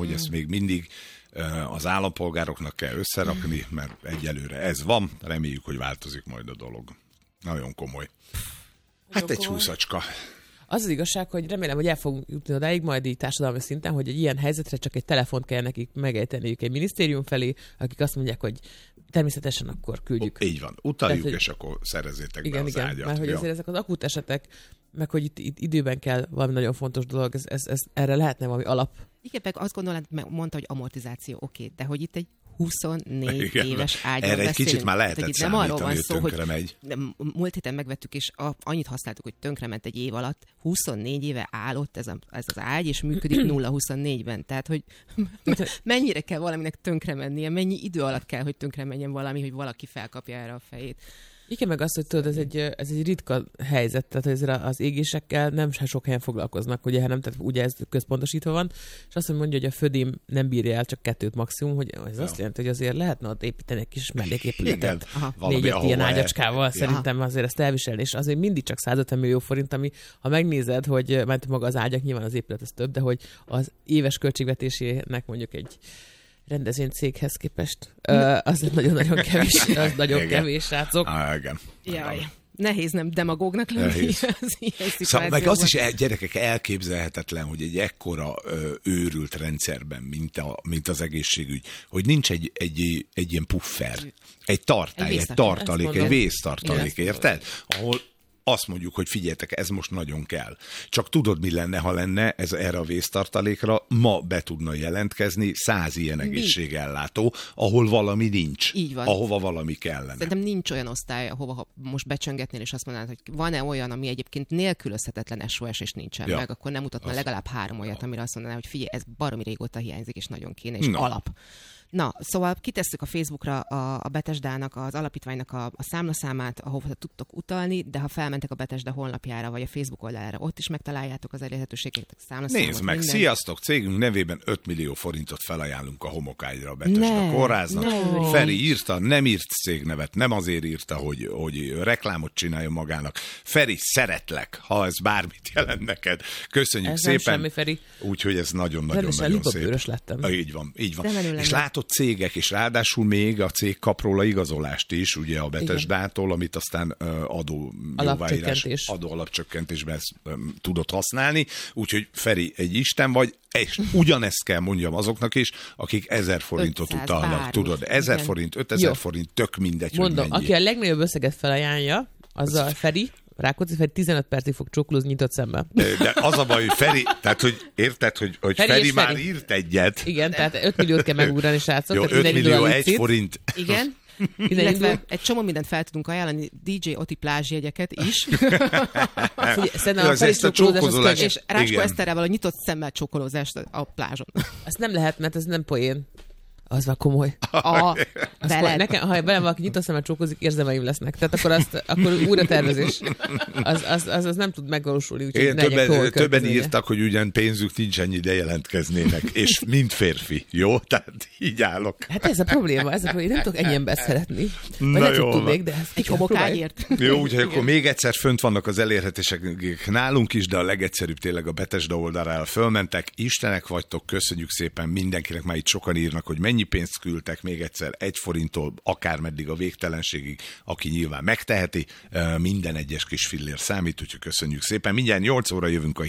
hogy ezt még mindig az állampolgároknak kell összerakni, mert egyelőre ez van, reméljük, hogy változik majd a dolog. Nagyon komoly. Hát egy húszacska. Az igazság, hogy remélem, hogy el fogunk jutni odáig, majd így társadalmi szinten, hogy egy ilyen helyzetre csak egy telefont kell nekik megejteniük egy minisztérium felé, akik azt mondják, hogy természetesen akkor küldjük. Így van, utaljuk, tehát, és akkor szerezzétek igen, be az ágyat. mert hogy azért ezek az akut esetek, meg hogy itt időben kell valami nagyon fontos dolog, ez erre lehetne valami alap. Igen, meg azt gondolom, mondta, hogy amortizáció, oké, de hogy itt egy 24 igen, éves ágyról erre egy beszélünk. kicsit már lehetett számítani, hogy tönkre megy. Múlt héten megvettük, és annyit használtuk, hogy tönkrement egy év alatt. 24 éve állott ez az ágy, és működik 0-24-ben. Tehát, hogy mennyire kell valaminek tönkre mennie, mennyi idő alatt kell, hogy tönkre menjen valami, hogy valaki felkapja erre a fejét. Igen, meg azt, hogy tudod, ez egy ritka helyzet, tehát ezzel az égésekkel nem sok helyen foglalkoznak, ugye, hanem tehát ugye ez központosítva van, és azt mondja, hogy a födém nem bírja el csak 2 maximum, hogy ez azt jelenti, hogy azért lehetne ott építeni egy kis melléképületet 4-5 ilyen ágyacskával, szerintem azért ezt elviselni, és azért mindig csak 150 millió forint, ami ha megnézed, hogy mert maga az ágyak, nyilván az épület ez több, de hogy az éves költségvetésének mondjuk egy rendezvénycéghez képest. Az nagyon-nagyon kevés, az nagyon kevés, srácok. Igen. Jaj. Nehéz nem demagógnak lenni az ilyen szóval, meg az is, gyerekek, elképzelhetetlen, hogy egy ekkora őrült rendszerben, mint az egészségügy, hogy nincs egy ilyen puffer, egy tartály, egy tartalék, egy vésztartalék, érted? Ahol azt mondjuk, hogy figyeljetek, ez most nagyon kell. Csak tudod, mi lenne, ha lenne ez erre a vésztartalékra, ma be tudna jelentkezni 100 ilyen egészségellátó, ahol valami nincs. Így van. Ahova valami kellene. Szerintem nincs olyan osztály, ahova most becsöngetnél, és azt mondanád, hogy van-e olyan, ami egyébként nélkülözhetetlen SOS, és nincsen meg, akkor nem mutatna legalább 3 olyat, amire azt mondaná, hogy figyelj, ez baromi régóta hiányzik, és nagyon kéne, és alap. Na, szóval kitesszük a Facebookra a Betesdának, az alapítványnak a számlaszámát, ahova tudtok utalni, de ha felmentek a Betesda honlapjára, vagy a Facebook oldalára, ott is megtaláljátok az elérhetőségeket, számlaszámot. Nézd meg, minden. Sziasztok! Cégünk nevében 5 millió forintot felajánlunk a homokágyra a Betesda kórháznak. Feri írta, nem írt cégnevet, nem azért írta, hogy reklámot csináljon magának. Feri, szeretlek, ha ez bármit jelent neked. Köszönjük ez szépen. Nem semmi, Feri. Úgyhogy ez nagyon-nagyon szép. Lettem. Így van. És látod, cégek, és ráadásul még a cég kap róla igazolást is, ugye a Betesdától, amit aztán adó alapcsökkentésben tudod használni, úgyhogy Feri, egy isten vagy, és ugyanezt kell mondjam azoknak is, akik 1000 forintot utalnak, tudod, 1000 forint, 5000 forint, tök mindegy, mondom, aki a legnagyobb összeget felajánlja, az a Feri, Rákóczi Feri 15 percig fog csókolózni nyitott szemben. De az a baj, hogy Feri, tehát hogy érted, hogy Feri már írt egyet. Igen, tehát 5 milliót kell megugrani, srácok. Jó, 5 millió, 1 forint. Igen. Illetve egy csomó mindent fel tudunk ajánlani, DJ Oti plázsjegyeket is. Szerintem a Feri csókolózás, és Rácskó Eszterrel a nyitott szemmel csókolózást a plázson. Ezt nem lehet, mert ez nem poén. Az már komoly. Nekem, ha velem valaki nyitott szemmel csókozik, érzelmeim lesznek. Tehát akkor újra tervezés. Az nem tud megvalósulni. Többen írtak, hogy ugyan pénzük nincs ennyi, de jelentkeznének. És mind férfi. Jó? Tehát így állok. Hát ez a probléma. Én nem tudok ennyi embert szeretni. Vagy na lehet, jó, hogy tudnék, de ezt egy homokáért. Jó, úgyhogy akkor még egyszer fönt vannak az elérhetések nálunk is, de a legegyszerűbb tényleg a Betesda oldalára fölmentek. Istenek vagytok, köszönjük szépen mindenkinek, már itt sokan írnak, hogy mennyi pénzt küldtek, még egyszer 1 forinttól akármeddig a végtelenségig, aki nyilván megteheti, minden egyes kis fillér számít, úgyhogy köszönjük szépen. Mindjárt 8 óra jövünk a